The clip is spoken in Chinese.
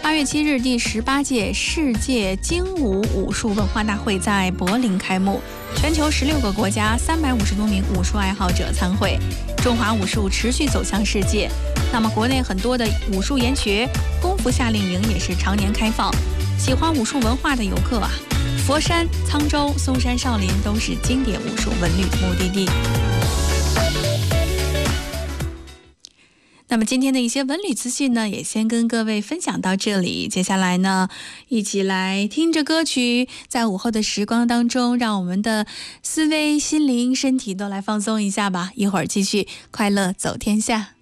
8月7日，第18届世界精武武术文化大会在柏林开幕，全球16个国家350多名武术爱好者参会。中华武术持续走向世界，那么国内很多的武术研学、功夫夏令营也是常年开放。喜欢武术文化的游客啊，佛山、沧州、嵩山、少林都是经典武术文旅目的地。那么今天的一些文旅资讯呢，也先跟各位分享到这里。接下来呢，一起来听着歌曲，在午后的时光当中，让我们的思维、心灵、身体都来放松一下吧。一会儿继续快乐走天下。